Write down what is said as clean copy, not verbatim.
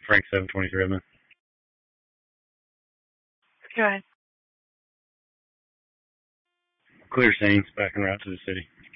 Frank 723 Redmond. Go ahead. Clear scenes back en route to the city.